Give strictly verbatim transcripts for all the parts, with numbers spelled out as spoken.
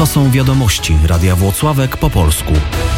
To są wiadomości Radia Włocławek po polsku.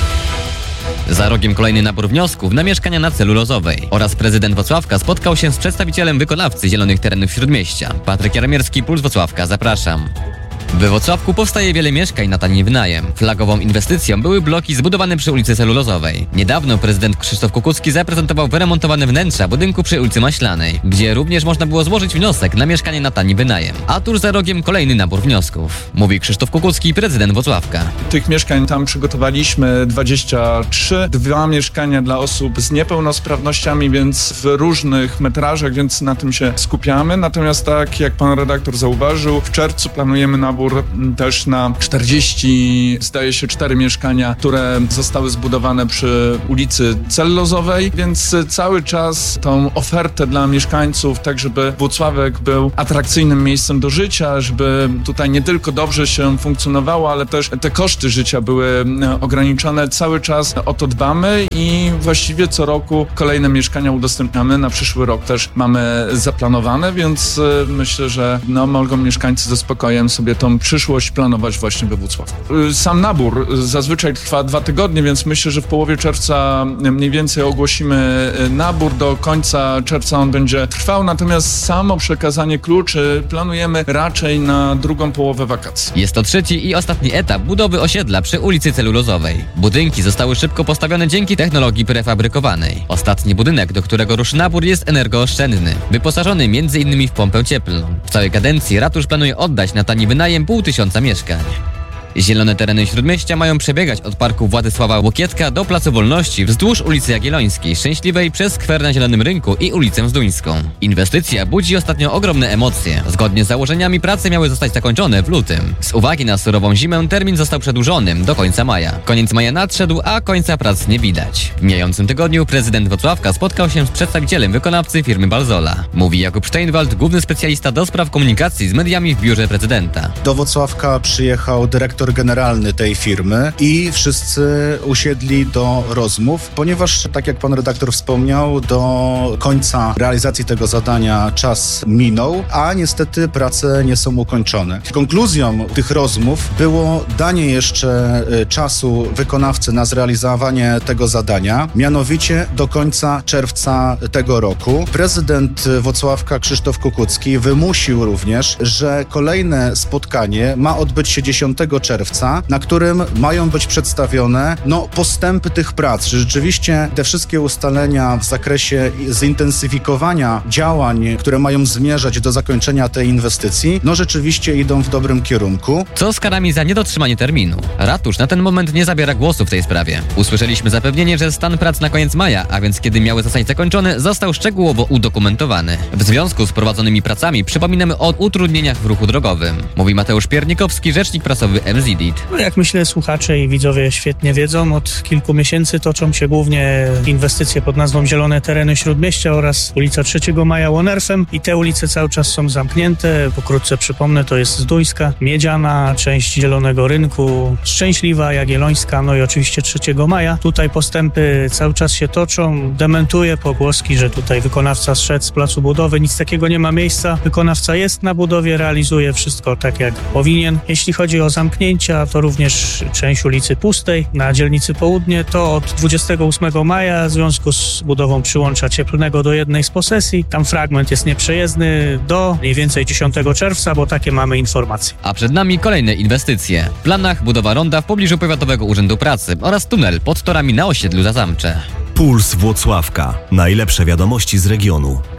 Za rogiem kolejny nabór wniosków na mieszkania na Celulozowej oraz prezydent Włocławka spotkał się z przedstawicielem wykonawcy Zielonych Terenów Śródmieścia. Patryk Jaromierski, Puls Włocławka, zapraszam. We Włocławku powstaje wiele mieszkań na tani wynajem. Flagową inwestycją były bloki zbudowane przy ulicy Celulozowej. Niedawno prezydent Krzysztof Kukucki zaprezentował wyremontowane wnętrza budynku przy ulicy Maślanej, gdzie również można było złożyć wniosek na mieszkanie na tani wynajem. A tuż za rogiem kolejny nabór wniosków. Mówi Krzysztof Kukucki, prezydent Włocławka. Tych mieszkań tam przygotowaliśmy dwadzieścia trzy, dwa mieszkania dla osób z niepełnosprawnościami, więc w różnych metrażach, więc na tym się skupiamy. Natomiast tak jak pan redaktor zauważył, w czerwcu planujemy nabór też na czterdzieści, zdaje się, cztery mieszkania, które zostały zbudowane przy ulicy Celulozowej, więc cały czas tą ofertę dla mieszkańców, tak żeby Włocławek był atrakcyjnym miejscem do życia, żeby tutaj nie tylko dobrze się funkcjonowało, ale też te koszty życia były ograniczone. Cały czas o to dbamy i właściwie co roku kolejne mieszkania udostępniamy. Na przyszły rok też mamy zaplanowane, więc myślę, że no, mogą mieszkańcy ze spokojem sobie tą przyszłość planować właśnie we Włocławku. Sam nabór zazwyczaj trwa dwa tygodnie, więc myślę, że w połowie czerwca mniej więcej ogłosimy nabór. Do końca czerwca on będzie trwał, natomiast samo przekazanie kluczy planujemy raczej na drugą połowę wakacji. Jest to trzeci i ostatni etap budowy osiedla przy ulicy Celulozowej. Budynki zostały szybko postawione dzięki technologii prefabrykowanej. Ostatni budynek, do którego ruszy nabór, jest energooszczędny, wyposażony między innymi w pompę cieplną. W całej kadencji ratusz planuje oddać na tani wynajem pół tysiąca mieszkań. Zielone tereny Śródmieścia mają przebiegać od parku Władysława Łokietka do Placu Wolności wzdłuż ulicy Jagiellońskiej, Szczęśliwej przez skwer na Zielonym Rynku i ulicę Zduńską. Inwestycja budzi ostatnio ogromne emocje. Zgodnie z założeniami prace miały zostać zakończone w lutym. Z uwagi na surową zimę termin został przedłużony do końca maja. Koniec maja nadszedł, a końca prac nie widać. W mijającym tygodniu prezydent Włocławka spotkał się z przedstawicielem wykonawcy firmy Balzola. Mówi Jakub Steinwald, główny specjalista do spraw komunikacji z mediami w biurze prezydenta. Do Włocławka przyjechał dyrektor generalny tej firmy i wszyscy usiedli do rozmów, ponieważ, tak jak pan redaktor wspomniał, do końca realizacji tego zadania czas minął, a niestety prace nie są ukończone. Konkluzją tych rozmów było danie jeszcze czasu wykonawcy na zrealizowanie tego zadania, mianowicie do końca czerwca tego roku. Prezydent Włocławka Krzysztof Kukucki wymusił również, że kolejne spotkanie ma odbyć się dziesiątego czerwca, na którym mają być przedstawione no, postępy tych prac, że rzeczywiście te wszystkie ustalenia w zakresie zintensyfikowania działań, które mają zmierzać do zakończenia tej inwestycji, no rzeczywiście idą w dobrym kierunku. Co z karami za niedotrzymanie terminu? Ratusz na ten moment nie zabiera głosu w tej sprawie. Usłyszeliśmy zapewnienie, że stan prac na koniec maja, a więc kiedy miały zostać zakończone, został szczegółowo udokumentowany. W związku z prowadzonymi pracami przypominamy o utrudnieniach w ruchu drogowym. Mówi Mateusz Piernikowski, rzecznik prasowy M Z I D I T. No, jak myślę, słuchacze i widzowie świetnie wiedzą, od kilku miesięcy toczą się głównie inwestycje pod nazwą Zielone Tereny Śródmieścia oraz ulica trzeciego maja Łonerfem i te ulice cały czas są zamknięte. Pokrótce przypomnę, to jest Zduńska, Miedziana, część Zielonego Rynku, Szczęśliwa, Jagiellońska, no i oczywiście trzeciego maja. Tutaj postępy cały czas się toczą. Dementuję pogłoski, że tutaj wykonawca zszedł z placu budowy. Nic takiego nie ma miejsca. Wykonawca jest na budowie, realizuje wszystko tak jak powinien. Jeśli chodzi o zamknięcia, to również część ulicy Pustej na dzielnicy Południe, to od dwudziestego ósmego maja w związku z budową przyłącza cieplnego do jednej z posesji. Tam fragment jest nieprzejezdny do mniej więcej dziesiątego czerwca, bo takie mamy informacje. A przed nami kolejne inwestycje. W planach budowa ronda w pobliżu Powiatowego Urzędu Pracy oraz tunel pod torami na osiedlu Zazamcze. Puls Włocławka. Najlepsze wiadomości z regionu.